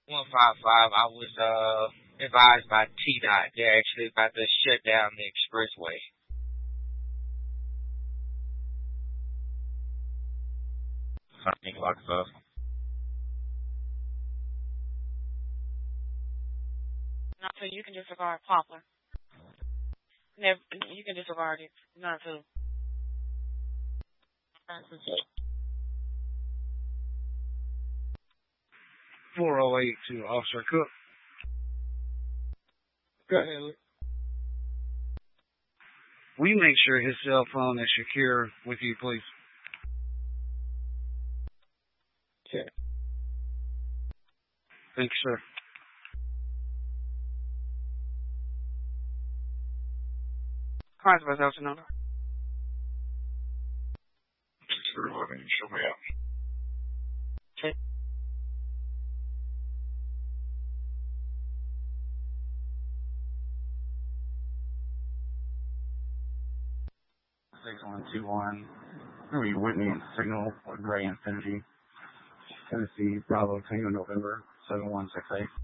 155. I was advised by TDOT they're actually about to shut down the expressway. Something like that. Not so you can disregard Poplar. Never, you can disregard it. Not to. 408 to Officer Cook. Go ahead. Will you make sure his cell phone is secure with you, please? Okay. Thank you, sir. Constable Zelchenona. Sure, show me out. Okay. 6121. Louis Whitney Signal Gray Infinity. Tennessee Bravo Tango November 7168.